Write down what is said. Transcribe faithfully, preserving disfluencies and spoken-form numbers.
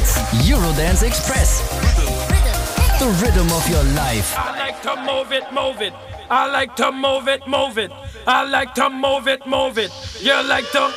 It's Eurodance Express. The rhythm of your life. I like to move it, move it. I like to move it, move it. I like to move it, move it. You like to